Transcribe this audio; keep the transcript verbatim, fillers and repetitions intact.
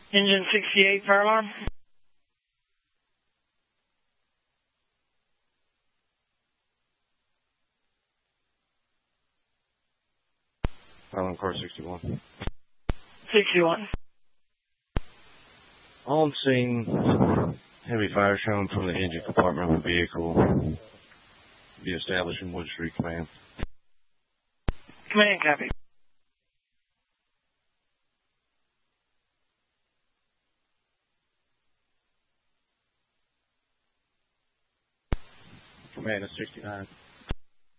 Engine sixty-eight, fire alarm. Island car sixty-one. sixty-one. On scene, heavy fire shown from the engine compartment of the vehicle. Be established in Wood Street Command. Command, copy. Command is sixty-nine.